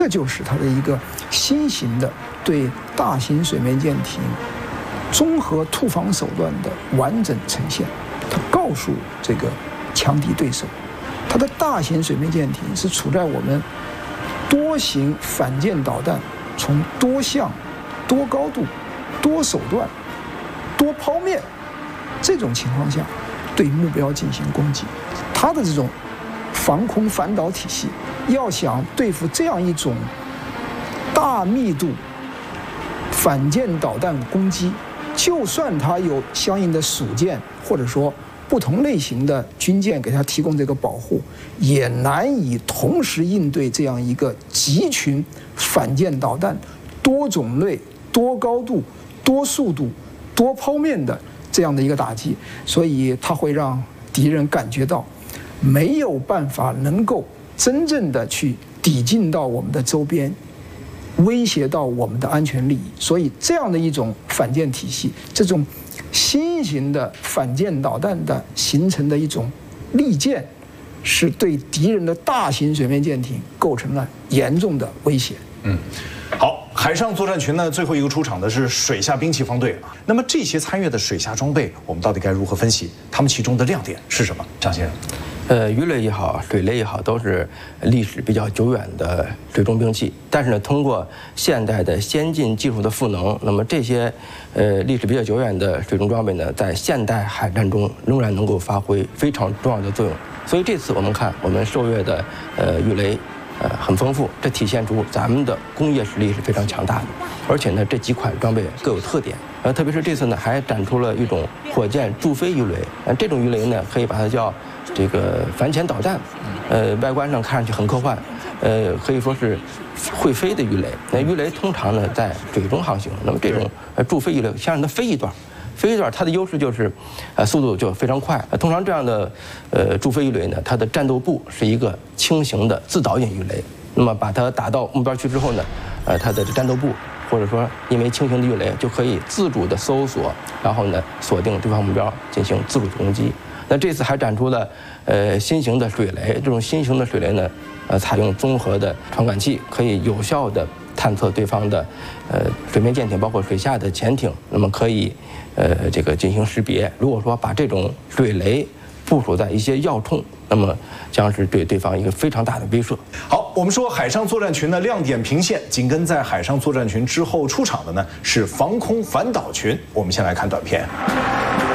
这就是它的一个新型的对大型水面舰艇综合突防手段的完整呈现。它告诉这个强敌对手，它的大型水面舰艇是处在我们多型反舰导弹从多向、多高度、多手段、多抛面这种情况下对目标进行攻击。它的这种防空反导体系，要想对付这样一种大密度反舰导弹攻击，就算它有相应的属舰，或者说不同类型的军舰给它提供这个保护，也难以同时应对这样一个集群反舰导弹多种类、多高度、多速度、多抛面的这样的一个打击。所以它会让敌人感觉到没有办法能够真正的去抵近到我们的周边，威胁到我们的安全利益。所以这样的一种反舰体系，这种新型的反舰导弹的形成的一种利剑，是对敌人的大型水面舰艇构成了严重的威胁。 好，海上作战群呢，最后一个出场的是水下兵器方队啊。那么这些参与的水下装备，我们到底该如何分析？他们其中的亮点是什么？张先生。 鱼雷也好，水雷也好，都是历史比较久远的水中兵器。但是呢，通过现代的先进技术的赋能，那么这些历史比较久远的水中装备呢，在现代海战中仍然能够发挥非常重要的作用。所以这次我们看，我们受阅的鱼雷很丰富，这体现出咱们的工业实力是非常强大的。而且呢，这几款装备各有特点。特别是这次呢，还展出了一种火箭助飞鱼雷。这种鱼雷呢，可以把它叫这个反潜导弹，外观上看上去很科幻，可以说是会飞的鱼雷。那鱼雷通常呢在水中航行，那么这种助飞鱼雷先让它飞一段，它的优势就是速度就非常快。通常这样的助飞鱼雷呢，它的战斗部是一个轻型的自导引鱼雷。那么把它打到目标区之后呢，它的战斗部或者说因为轻型的鱼雷就可以自主的搜索，然后呢锁定对方目标进行自主攻击。那这次还展出了新型的水雷，这种新型的水雷呢，采用综合的传感器，可以有效的探测对方的水面舰艇，包括水下的潜艇，那么可以这个进行识别。如果说把这种水雷部署在一些要冲，那么将是对对方一个非常大的威慑。 好，我们说海上作战群的亮点频现，紧跟在海上作战群之后出场的呢是防空反导群。我们先来看短片。